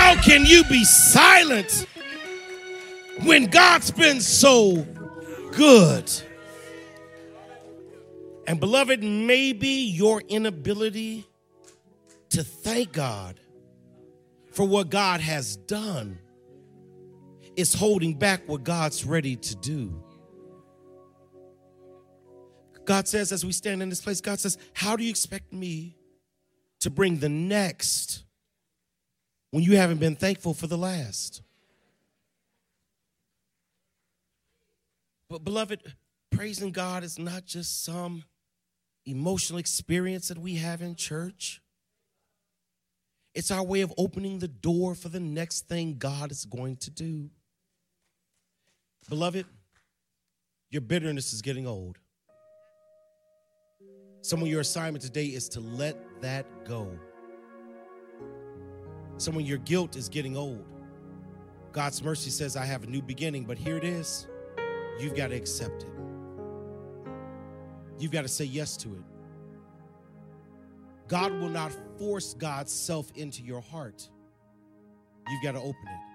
How can you be silent when God's been so good? And beloved, maybe your inability to thank God for what God has done is holding back what God's ready to do. God says, as we stand in this place, God says, how do you expect me to bring the next when you haven't been thankful for the last? But beloved, praising God is not just some emotional experience that we have in church. It's our way of opening the door for the next thing God is going to do. Beloved, your bitterness is getting old. Some of your assignment today is to let that go. Some of your guilt is getting old. God's mercy says, I have a new beginning, but here it is. You've got to accept it. You've got to say yes to it. God will not force God's self into your heart. You've got to open it.